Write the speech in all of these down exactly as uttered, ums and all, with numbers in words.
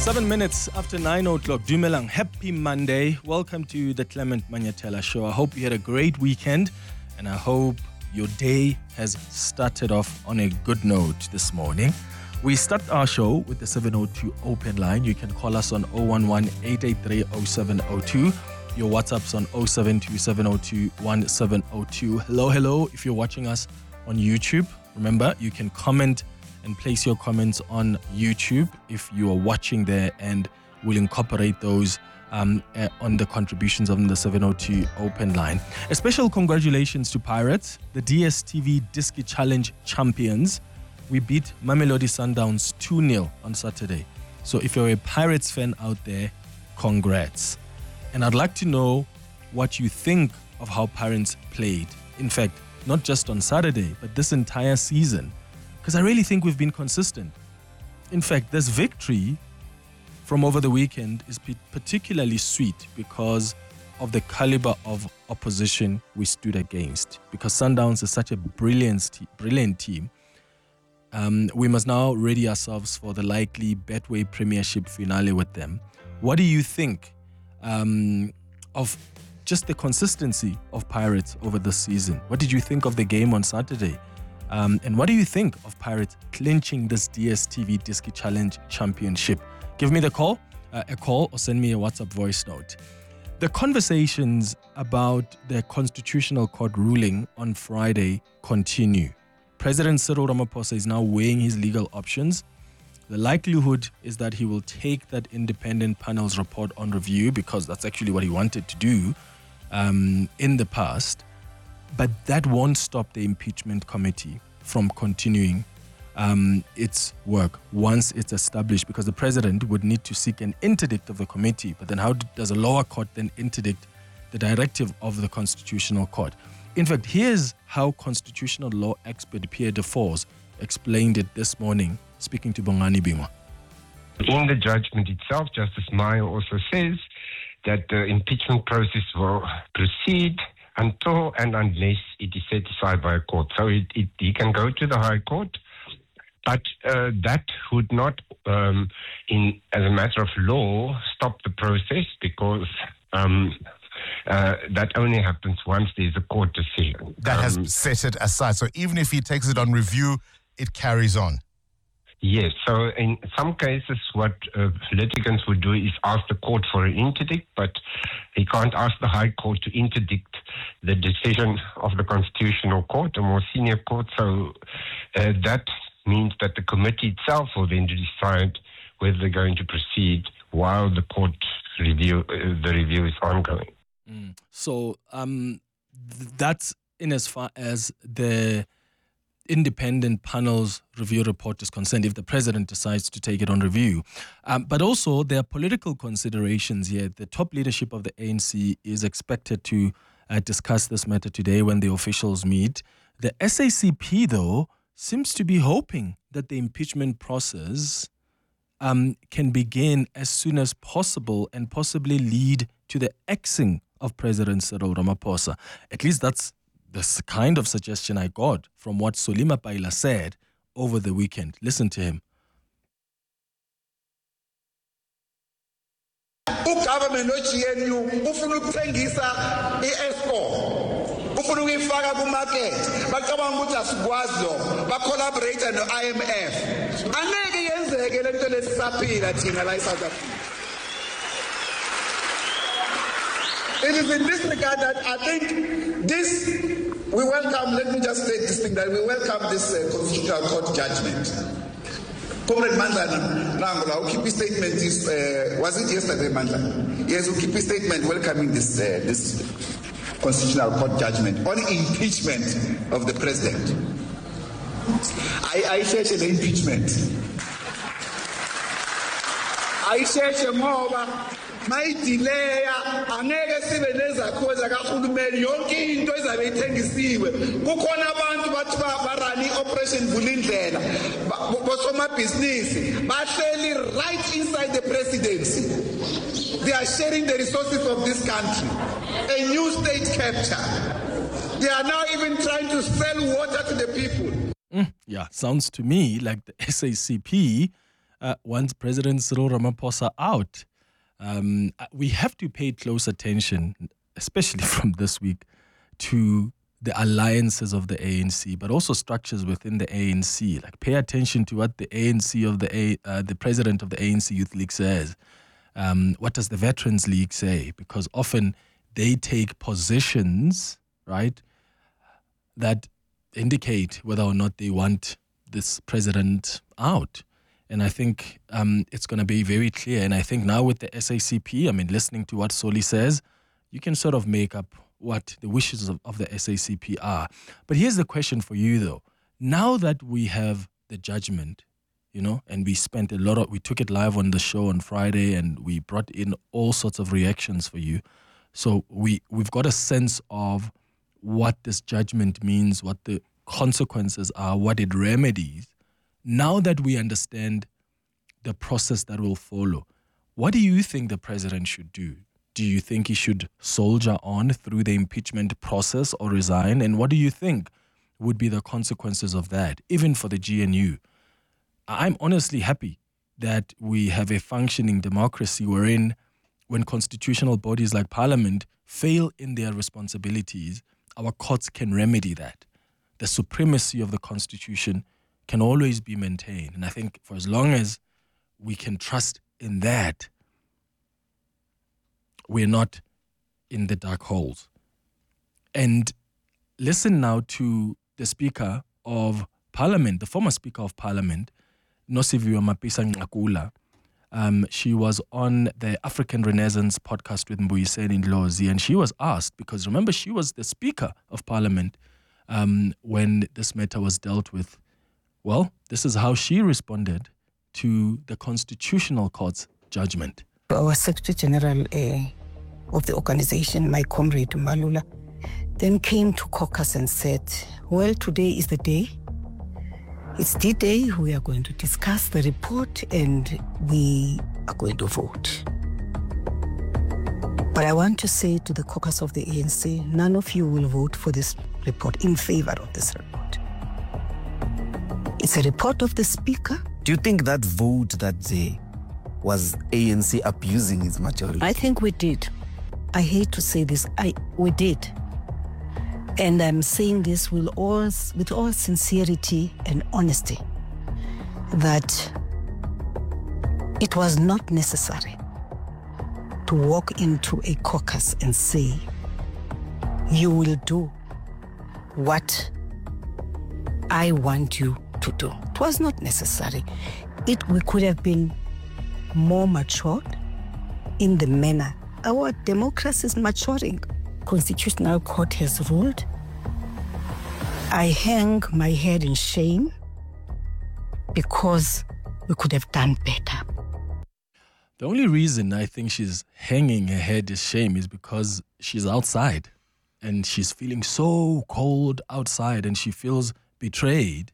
Seven minutes after nine o'clock. Dumelang, happy Monday. Welcome to the Clement Manyatela Show. I hope you had a great weekend and I hope your day has started off on a good note this morning. We start our show with the seven oh two open line. You can call us on oh one one, eight eight three, oh seven oh two. Your WhatsApp's on oh seven two, seven oh two, one seven oh two. Hello, hello. If you're watching us on YouTube, remember you can comment and place your comments on YouTube if you are watching there, and we'll incorporate those um, uh, on the contributions on the seven oh two open line. A special congratulations to Pirates, the D S T V Diski Challenge champions. We beat Mamelodi Sundowns two nil on Saturday. So if you're a Pirates fan out there, congrats. And I'd like to know what you think of how Pirates played. In fact, not just on Saturday, but this entire season. Because I really think we've been consistent. In fact, this victory from over the weekend is particularly sweet because of the caliber of opposition we stood against. Because Sundowns is such a brilliant, brilliant team. Um, we must now ready ourselves for the likely Betway Premiership finale with them. What do you think um, of just the consistency of Pirates over the season? What did you think of the game on Saturday? Um, and what do you think of Pirates clinching this D S T V Diski Challenge Championship? Give me the call, uh, a call, or send me a WhatsApp voice note. The conversations about the Constitutional Court ruling on Friday continue. President Cyril Ramaphosa is now weighing his legal options. The likelihood is that he will take that independent panel's report on review, because that's actually what he wanted to do um, in the past. But that won't stop the impeachment committee from continuing um, its work once it's established, because the president would need to seek an interdict of the committee. But then how does a lower court then interdict the directive of the Constitutional Court? In fact, here's how constitutional law expert Pierre Defours explained it this morning, speaking to Bongani Bingwa. In the judgment itself, Justice Meyer also says that the impeachment process will proceed until and unless it is certified by a court. So it, it, he can go to the High Court, but uh, that would not, um, in as a matter of law, stop the process, because um, uh, that only happens once there's a court decision. That um, has set it aside. So even if he takes it on review, it carries on. Yes, so in some cases what uh, litigants would do is ask the court for an interdict, but he can't ask the High Court to interdict the decision of the Constitutional Court, a more senior court. So uh, that means that the committee itself will then decide whether they're going to proceed while the court review, uh, the review is ongoing. Mm. So um, th- that's in as far as the independent panel's review report is concerned, if the president decides to take it on review. Um, but also, there are political considerations here. The top leadership of the A N C is expected to uh, discuss this matter today when the officials meet. The S A C P, though, seems to be hoping that the impeachment process um, can begin as soon as possible and possibly lead to the axing of President Cyril Ramaphosa. At least that's the kind of suggestion I got from what Solima Paila said over the weekend. Listen to him. Ugovernment no-G N U ufuna ukuthengisa i-Eskom, ufuna ukuyifaka kumarket, bacabanga ukuthi asikwazi lo, bacollaborate no-I M F. Angeke yenzeke lento lesisaphila thina la eSouth Africa. It is in this regard that I think this, we welcome, let me just say this thing, that we welcome this uh, Constitutional Court judgment. Comrade Mandla, Nangola, who keep his statement, is, uh, was it yesterday, Mandla? Yes, who keep his statement welcoming this, uh, this Constitutional Court judgment on impeachment of the president. I, I share the impeachment. I share the more. Mayidileya angeke sibe nezakhiwo zakahulumeni, yonke into ezabe ithengisiwe. Kukhona abantu bathi barani operation Vulindlela, bosomabhizinisi bahleli right inside the presidency. They are sharing the resources of this country. A new state capture. They are now even trying to sell water to the people. Mm, yeah, sounds to me like the S A C P uh, wants President Cyril Ramaphosa out. Um, we have to pay close attention, especially from this week, to the alliances of the A N C, but also structures within the A N C. Like, pay attention to what the A N C of the A, uh, the president of the A N C Youth League says. Um, what does the Veterans League say? Because often they take positions, right, that indicate whether or not they want this president out. And I think um, it's going to be very clear. And I think now with the S A C P, I mean, listening to what Soli says, you can sort of make up what the wishes of, of the S A C P are. But here's the question for you, though. Now that we have the judgment, you know, and we spent a lot of, we took it live on the show on Friday, and we brought in all sorts of reactions for you. So we, we've got a sense of what this judgment means, what the consequences are, what it remedies. Now that we understand the process that will follow, what do you think the president should do? Do you think he should soldier on through the impeachment process or resign? And what do you think would be the consequences of that, even for the G N U? I'm honestly happy that we have a functioning democracy wherein, when constitutional bodies like Parliament fail in their responsibilities, our courts can remedy that. The supremacy of the Constitution can always be maintained. And I think for as long as we can trust in that, we're not in the dark holes. And listen now to the Speaker of Parliament, the former Speaker of Parliament, Nosiviwe Mapisa-Nqakula. Um, she was on the African Renaissance podcast with Mbuyiseni Ndlozi, and she was asked, because remember, she was the Speaker of Parliament um, when this matter was dealt with. Well, this is how she responded to the Constitutional Court's judgment. Our Secretary General uh, of the organization, my comrade Malula, then came to caucus and said, well, today is the day. It's the day we are going to discuss the report and we are going to vote. But I want to say to the caucus of the A N C, none of you will vote for this report, in favor of this report. It's a report of the Speaker. Do you think that vote that day was A N C abusing its majority? I think we did. I hate to say this, I we did. And I'm saying this with all, with all sincerity and honesty, that it was not necessary to walk into a caucus and say, you will do what I want you to do. It was not necessary. It, we could have been more matured in the manner. Our democracy is maturing. Constitutional Court has ruled. I hang my head in shame because we could have done better. The only reason I think she's hanging her head in shame is because she's outside and she's feeling so cold outside and she feels betrayed.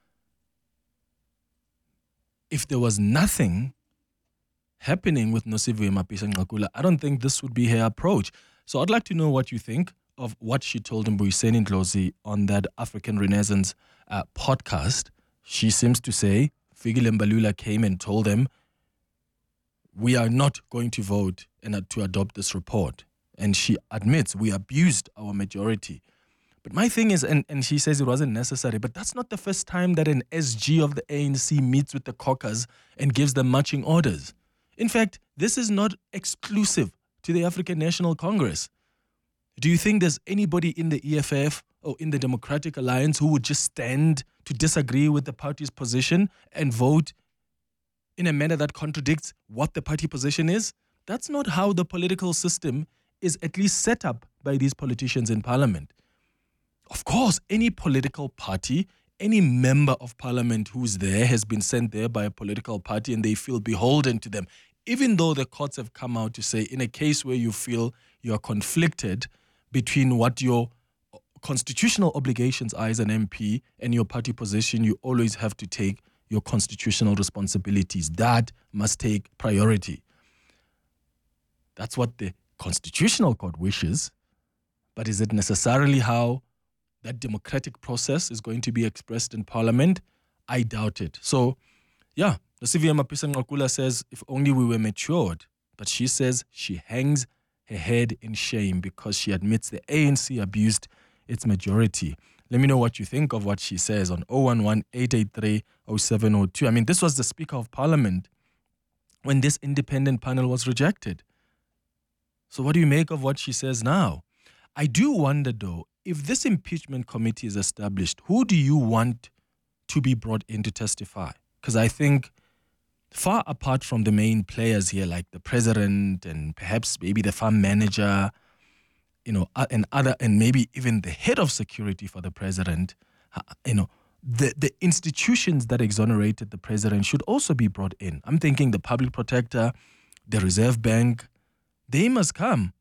If there was nothing happening with Nosiviwe Mapisa-Nqakula, I don't think this would be her approach. So I'd like to know what you think of what she told Mbuyiseni Ndlozi on that African Renaissance uh, podcast. She seems to say Fikile Mbalula came and told them, we are not going to vote and uh, to adopt this report. And she admits we abused our majority. But my thing is, and, and she says it wasn't necessary, but that's not the first time that an S G of the A N C meets with the caucus and gives them marching orders. In fact, this is not exclusive to the African National Congress. Do you think there's anybody in the E F F or in the Democratic Alliance who would just stand to disagree with the party's position and vote in a manner that contradicts what the party position is? That's not how the political system is at least set up by these politicians in Parliament. Of course, any political party, any member of Parliament who's there has been sent there by a political party and they feel beholden to them. Even though the courts have come out to say, in a case where you feel you are conflicted between what your constitutional obligations are as an M P and your party position, you always have to take your constitutional responsibilities. That must take priority. That's what the Constitutional Court wishes. But is it necessarily how that democratic process is going to be expressed in Parliament? I doubt it. So Yeah, Nosiviwe Mapisa-Nqakula says, if only we were matured. But she says she hangs her head in shame because she admits the A N C abused its majority. Let me know what you think of what she says on zero one one, eight eight three, zero seven zero two. I mean, this was the Speaker of Parliament when this independent panel was rejected. So what do you make of what she says now? I do wonder, though, if this impeachment committee is established, who do you want to be brought in to testify? Because I think far apart from the main players here, like the president and perhaps maybe the farm manager, you know, uh, and other, and maybe even the head of security for the president, uh, you know, the, the institutions that exonerated the president should also be brought in. I'm thinking the public protector, the Reserve Bank, they must come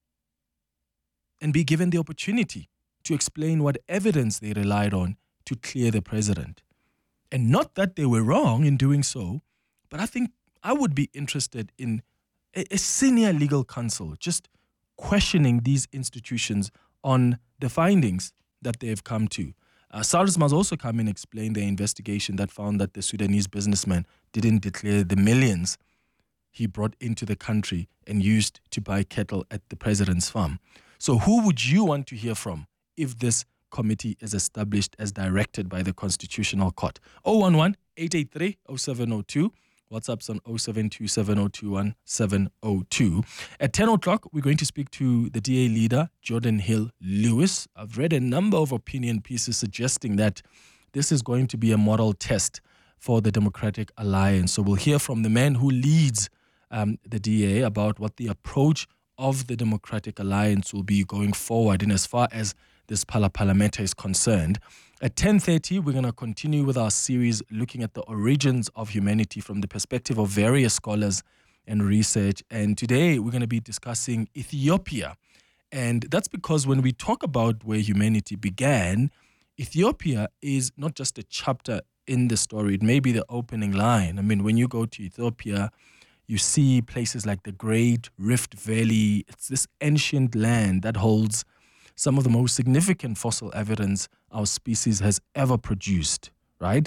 and be given the opportunity to explain what evidence they relied on to clear the president. And not that they were wrong in doing so, but I think I would be interested in a, a senior legal counsel just questioning these institutions on the findings that they have come to. Uh, SARS must also come and explain their investigation that found that the Sudanese businessman didn't declare the millions he brought into the country and used to buy cattle at the president's farm. So who would you want to hear from if this committee is established as directed by the Constitutional Court? zero one one, eight eight three, zero seven zero two. WhatsApp's on zero seven two seven zero two one seven zero two. At ten o'clock, we're going to speak to the D A leader, Jordan Hill Lewis. I've read a number of opinion pieces suggesting that this is going to be a moral test for the Democratic Alliance. So we'll hear from the man who leads um, the D A about what the approach of the Democratic Alliance will be going forward in as far as this Phala Phalameta is concerned. At ten thirty, we're going to continue with our series looking at the origins of humanity from the perspective of various scholars and research. And today, we're going to be discussing Ethiopia. And that's because when we talk about where humanity began, Ethiopia is not just a chapter in the story. It may be the opening line. I mean, when you go to Ethiopia, you see places like the Great Rift Valley. It's this ancient land that holds some of the most significant fossil evidence our species has ever produced, right?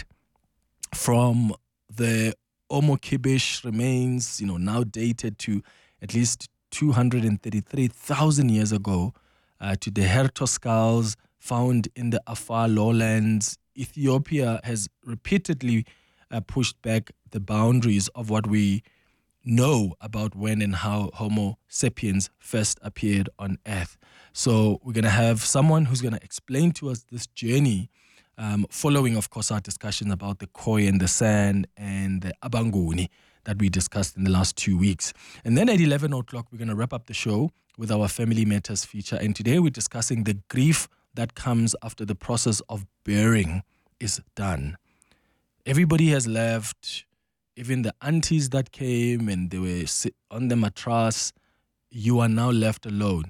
From the Omo Kibish remains, you know, now dated to at least two hundred thirty-three thousand years ago, uh, to the Herto skulls found in the Afar lowlands. Ethiopia has repeatedly uh, pushed back the boundaries of what we know about when and how Homo sapiens first appeared on Earth. So we're going to have someone who's going to explain to us this journey, um, following, of course, our discussion about the Khoi and the San and the Abanguni that we discussed in the last two weeks. And then at eleven o'clock, we're going to wrap up the show with our Family Matters feature. And today we're discussing the grief that comes after the process of burying is done. Everybody has left. Even the aunties that came and they were on the mattress, you are now left alone.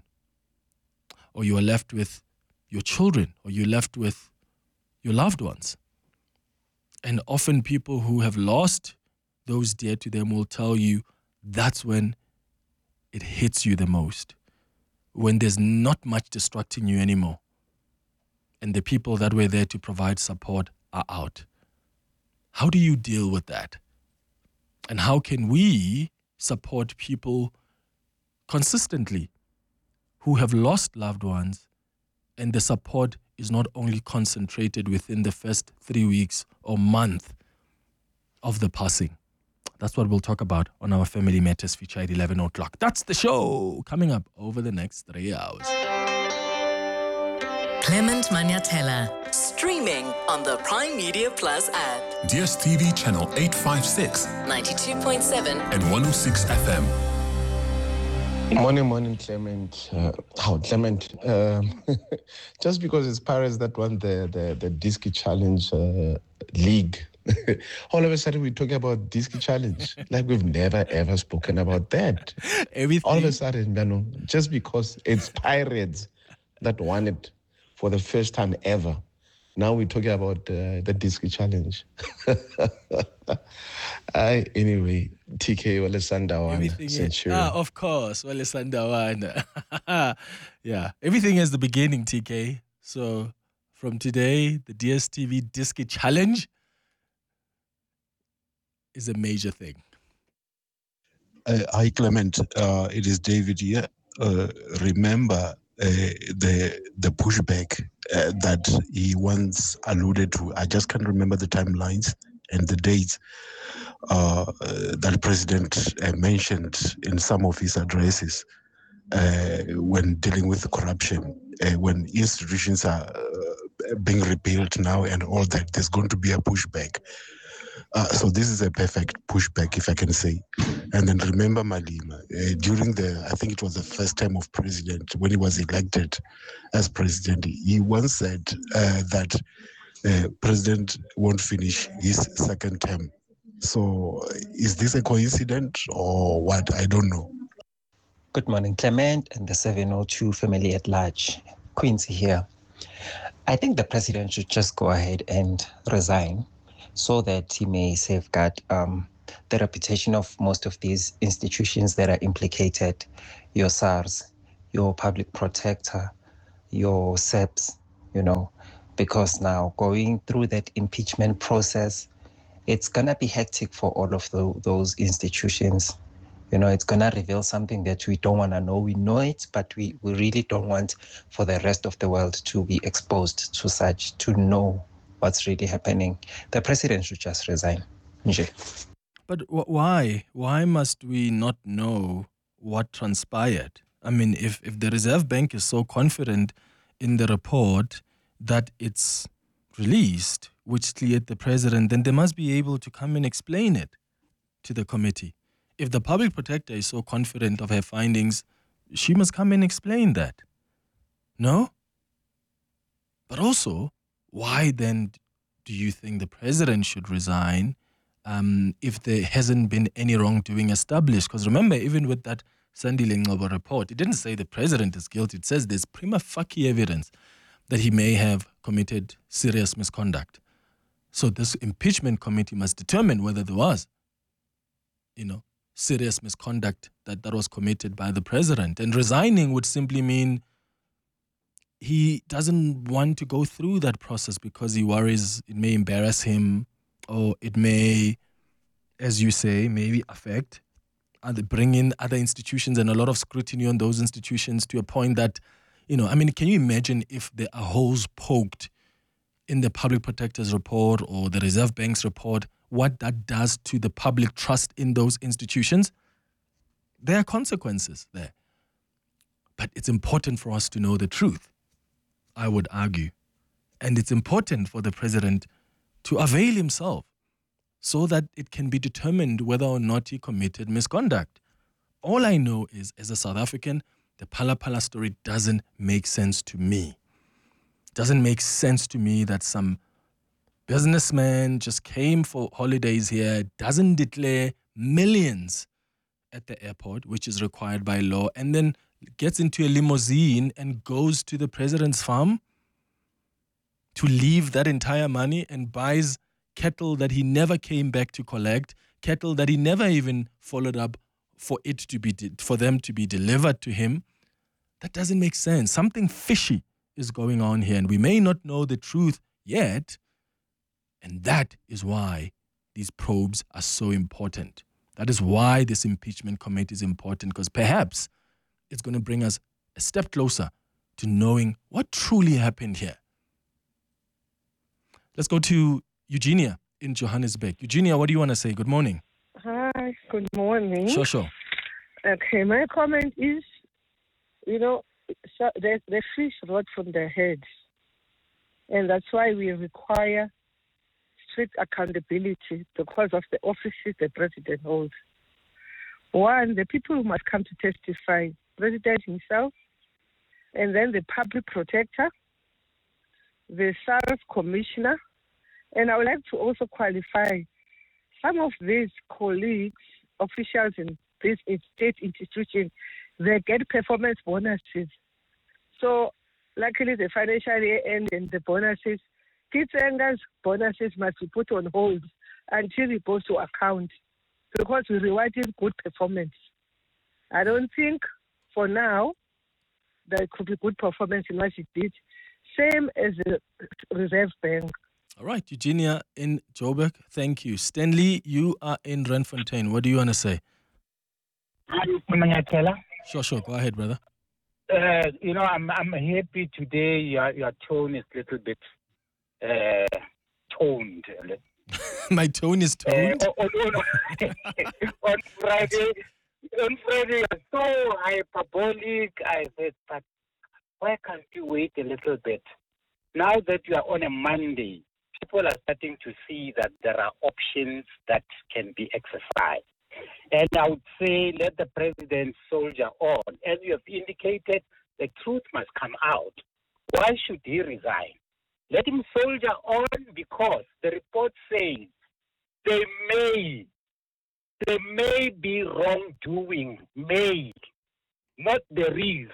Or you are left with your children, or you're left with your loved ones. And often people who have lost those dear to them will tell you that's when it hits you the most. When there's not much distracting you anymore. And the people that were there to provide support are out. How do you deal with that? And how can we support people consistently who have lost loved ones, and the support is not only concentrated within the first three weeks or month of the passing? That's what we'll talk about on our Family Matters feature at eleven o'clock. That's the show coming up over the next three hours. Clement Manyatela, streaming on the Prime Media Plus app. D S T V channel eight fifty-six, ninety-two point seven, and one oh six F M. Morning, morning, Clement. Uh, oh, Clement. Um, just because it's Pirates that won the the, the Disky Challenge uh, League, all of a sudden we're talking about Disky Challenge. Like we've never, ever spoken about that. Everything. All of a sudden, you know, just because it's Pirates that won it for the first time ever. Now we're talking about uh, the Disky Challenge. I, anyway, T K Wale Sandawana, Centurion. Ah, of course, Wale Sandawana. Yeah, everything has the beginning, T K. So from today, the D S T V Disky Challenge is a major thing. Uh, hi, Clement. Uh, it is David here. Uh, remember uh, the the pushback uh, that he once alluded to. I just can't remember the timelines and the dates uh, uh, that President uh, mentioned in some of his addresses uh, when dealing with corruption. Uh, when institutions are uh, being rebuilt now and all that, there's going to be a pushback. Uh, so this is a perfect pushback, if I can say. And then remember Malema, uh, during the, I think it was the first time of president, when he was elected as president, he once said uh, that uh, president won't finish his second term. So is this a coincidence or what? I don't know. Good morning, Clement and the seven oh two family at large. Quincy here. I think the president should just go ahead and resign so that he may safeguard um, the reputation of most of these institutions that are implicated, your SARS, your public protector, your S E P S, you know, because now going through that impeachment process, it's going to be hectic for all of the, those institutions. You know, it's going to reveal something that we don't want to know. We know it, but we, we really don't want for the rest of the world to be exposed to such, to know what's really happening. The president should just resign. Nje. But wh- why? Why must we not know what transpired? I mean, if, if the Reserve Bank is so confident in the report that it's released, which cleared the president, then they must be able to come and explain it to the committee. If the public protector is so confident of her findings, she must come and explain that. No? But also, why then do you think the president should resign um, if there hasn't been any wrongdoing established? Because remember, even with that Sandile Ngcobo report, it didn't say the president is guilty. It says there's prima facie evidence that he may have committed serious misconduct. So this impeachment committee must determine whether there was, you know, serious misconduct that, that was committed by the president. And resigning would simply mean he doesn't want to go through that process because he worries it may embarrass him or it may, as you say, maybe affect, other, bring in other institutions and a lot of scrutiny on those institutions to a point that, you know, I mean, can you imagine if there are holes poked in the Public Protector's report or the Reserve Bank's report, what that does to the public trust in those institutions? There are consequences there. But it's important for us to know the truth, I would argue. And it's important for the president to avail himself so that it can be determined whether or not he committed misconduct. All I know is, as a South African, the Phala Phala story doesn't make sense to me. It doesn't make sense to me that some businessman just came for holidays here, doesn't declare millions at the airport, which is required by law, and then gets into a limousine and goes to the president's farm to leave that entire money and buys cattle that he never came back to collect, cattle that he never even followed up for it to be de- for them to be delivered to him. That doesn't make sense. Something fishy is going on here, and we may not know the truth yet. And that is why these probes are so important. That is why this impeachment committee is important, because perhaps it's going to bring us a step closer to knowing what truly happened here. Let's go to Eugenia in Johannesburg. Eugenia, what do you want to say? Good morning. Hi, good morning. Sure, sure. Okay, my comment is, you know, so the, the fish rot from their heads. And that's why we require strict accountability because of the offices the president holds. One, the people who must come to testify, president himself, and then the public protector, the SARS commissioner, and I would like to also qualify some of these colleagues, officials in these state institutions, they get performance bonuses. So luckily the financial year end and the bonuses, Kitsenga's bonuses must be put on hold until it goes to account because we rewarded good performance. I don't think for now there could be good performance in what it did. Same as the Reserve Bank. All right, Eugenia in Joburg, thank you. Stanley, you are in Randfontein. What do you want to say? Sure, sure. Go ahead, brother. Uh, you know, I'm I'm happy today. Your your tone is a little bit uh, toned. My tone is toned. Uh, on, on, on Friday, on Friday, you're so hyperbolic. I said, but why can't you wait a little bit? Now that you are on a Monday, people are starting to see that there are options that can be exercised. And I would say let the president soldier on. As you have indicated, the truth must come out. Why should he resign? Let him soldier on because the report says there may, there may be wrongdoing, may, not there is.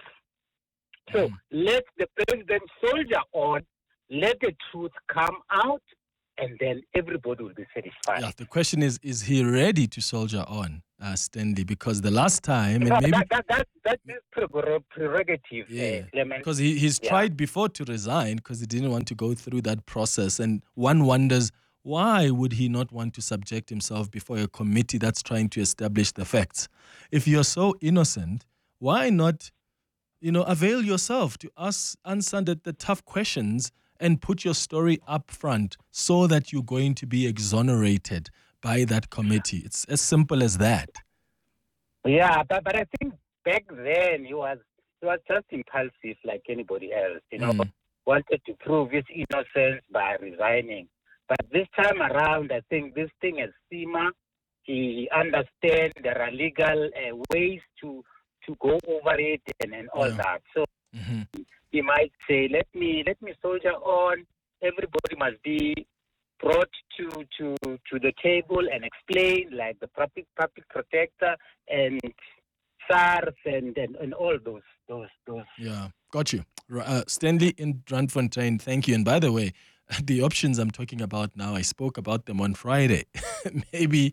So mm. let the president soldier on, let the truth come out, and then everybody will be satisfied. Yeah, the question is, is he ready to soldier on, uh, Stanley? Because the last time... No, and maybe, that, that, that, that is prerogative, yeah, uh, Clement. because he, he's yeah. tried before to resign because he didn't want to go through that process. And one wonders, why would he not want to subject himself before a committee that's trying to establish the facts? If you're so innocent, why not, you know, avail yourself to ask, answer the, the tough questions and put your story up front so that you're going to be exonerated by that committee. It's as simple as that. Yeah, but, but I think back then he was he was just impulsive like anybody else, you know, mm. wanted to prove his innocence by resigning. But this time around, I think this thing has simmered. He understands there are legal uh, ways to, to go over it and, and all yeah. that. So mm-hmm. he might say, let me let me soldier on. Everybody must be brought to, to, to the table and explain, like the public public protector and SARS and, and, and all those those those. Yeah, got you. Uh, Stanley in Randfontein, thank you. And by the way, the options I'm talking about now, I spoke about them on Friday. maybe,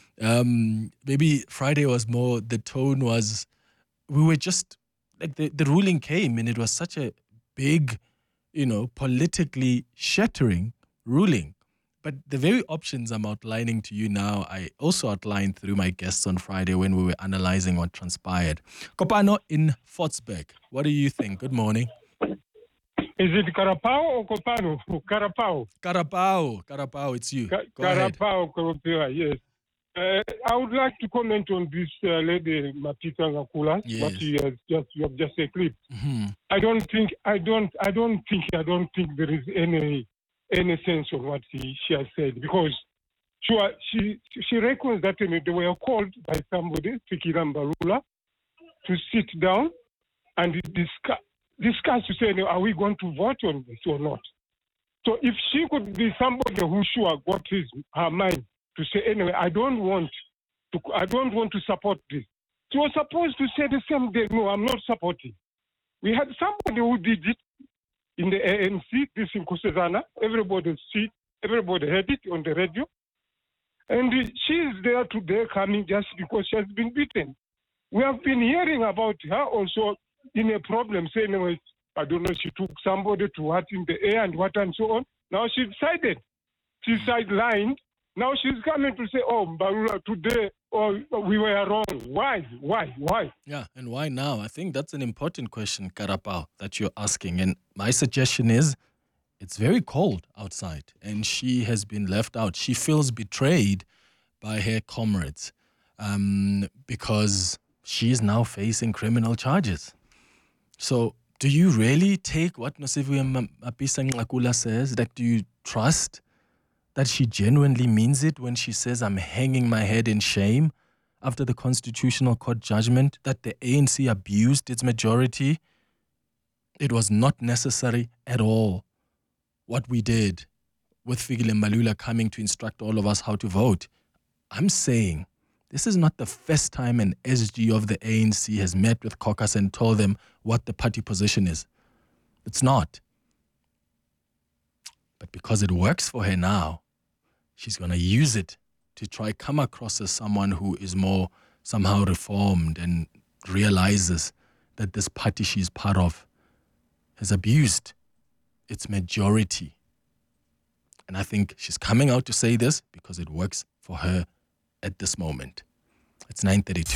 um, maybe Friday was more. The tone was, we were just. Like the, the ruling came and it was such a big, you know, politically shattering ruling. But the very options I'm outlining to you now, I also outlined through my guests on Friday when we were analyzing what transpired. Kopano in Fortsburg, what do you think? Good morning. Is it Karapao or Kopano? Karapao. Karapao. Karapao, it's you. Ka- Go ahead. Karapao, Karapao, yes. Uh, I would like to comment on this uh, lady Mapita Ngakula. Yes. What she has just you have just eclipsed. Mm-hmm. I don't think I don't I don't think I don't think there is any any sense of what she, she has said because she she she reckons that they were called by somebody, Fikira Mbalula, to sit down and discuss discuss to say, are we going to vote on this or not? So if she could be somebody who sure got his her mind to say, anyway, I don't want to, I don't want to support this. She was supposed to say the same day, no, I'm not supporting. We had somebody who did it in the A N C, this in Kusezana. Everybody see, everybody heard it on the radio. And she's there today coming just because she has been beaten. We have been hearing about her also in a problem, saying, anyway, I don't know, she took somebody to what in the air and what and so on. Now she decided. She sidelined. Now she's coming to say, oh, Mbalula, today oh, we were wrong. Why? Why? Why? Yeah, and why now? I think that's an important question, Karapao, that you're asking. And my suggestion is, it's very cold outside, and she has been left out. She feels betrayed by her comrades um, because she is now facing criminal charges. So do you really take what Nosiviwe Mapisa Ngakula says? Like, do you trust that she genuinely means it when she says, I'm hanging my head in shame after the Constitutional Court judgment that the A N C abused its majority? It was not necessary at all what we did with Fikile Mbalula coming to instruct all of us how to vote. I'm saying this is not the first time an S G of the A N C has met with caucus and told them what the party position is. It's not. But because it works for her now, she's going to use it to try come across as someone who is more somehow reformed and realizes that this party she's part of has abused its majority. And I think she's coming out to say this because it works for her at this moment. It's nine thirty-two.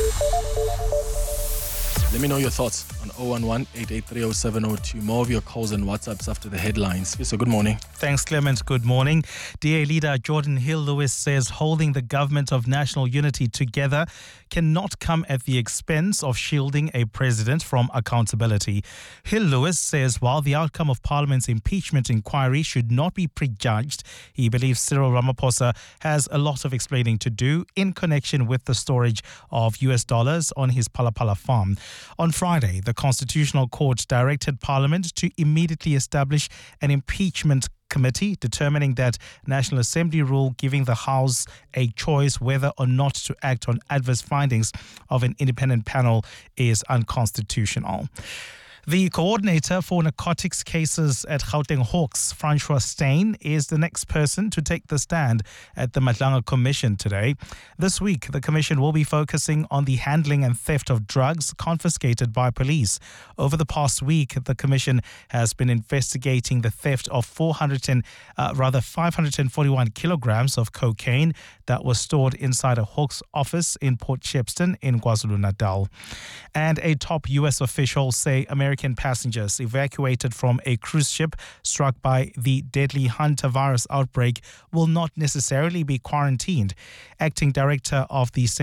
Let me know your thoughts on oh one one, eight eight three, oh seven oh two. More of your calls and WhatsApps after the headlines. So good morning. Thanks, Clement. Good morning. D A leader Jordan Hill-Lewis says holding the government of national unity together cannot come at the expense of shielding a president from accountability. Hill-Lewis says while the outcome of Parliament's impeachment inquiry should not be prejudged, he believes Cyril Ramaphosa has a lot of explaining to do in connection with the storage of U S dollars on his Palapala farm. On Friday, the Constitutional Court directed Parliament to immediately establish an impeachment committee determining that National Assembly rule giving the House a choice whether or not to act on adverse findings of an independent panel is unconstitutional. The coordinator for narcotics cases at Gauteng Hawks, Francois Steyn, is the next person to take the stand at the Madlanga Commission today. This week, the Commission will be focusing on the handling and theft of drugs confiscated by police. Over the past week, the Commission has been investigating the theft of four hundred, uh, rather five hundred forty-one kilograms of cocaine that was stored inside a Hawks office in Port Shepstone in KwaZulu-Natal. And a top U S official say American passengers evacuated from a cruise ship struck by the deadly Hunter virus outbreak will not necessarily be quarantined. Acting Director of the